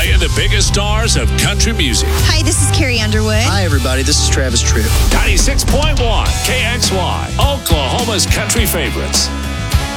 playing the biggest stars of country music. Hi, this is Carrie Underwood. Hi, everybody. This is Travis Tritt. 96.1 KXY, Oklahoma's country favorites.